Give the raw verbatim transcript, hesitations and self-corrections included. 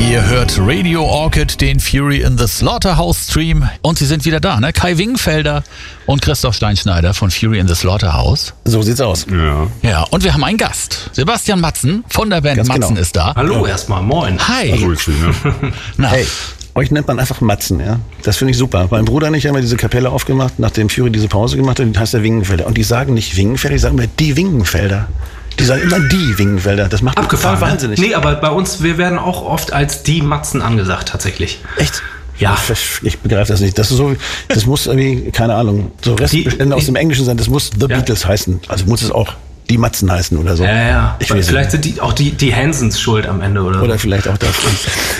Ihr hört Radio Orchid, den Fury in the Slaughterhouse Stream. Und sie sind wieder da, ne? Kai Wingenfelder und Christoph Steinschneider von Fury in the Slaughterhouse. So sieht's aus. Ja. Ja, und wir haben einen Gast. Sebastian Matzen von der Band Ganz Matzen genau. ist da. Hallo erstmal, moin. Hi. Grüezi, ne? Na, Hey, euch nennt man einfach Matzen, ja? Das finde ich super. Mein Bruder und ich haben ja diese Kapelle aufgemacht, nachdem Fury diese Pause gemacht hat, die heißt der Wingenfelder. Und die sagen nicht Wingenfelder, die sagen immer die Wingenfelder. Die sagen immer die Wingenfelder. Das macht mich Abgefahren. total Ne? wahnsinnig. Nee, aber bei uns, wir werden auch oft als die Matzen angesagt, tatsächlich. Echt? Ja. Ich, ich begreife das nicht. Das ist so, das muss irgendwie, keine Ahnung, so Restbestände Die- aus dem Englischen sein. Das muss The Ja. Beatles heißen. Also muss es auch die Matzen heißen oder so. Ja, ja. Ich Weil weiß vielleicht nicht. sind die, auch die, die Hansons schuld am Ende, oder? Oder vielleicht auch das.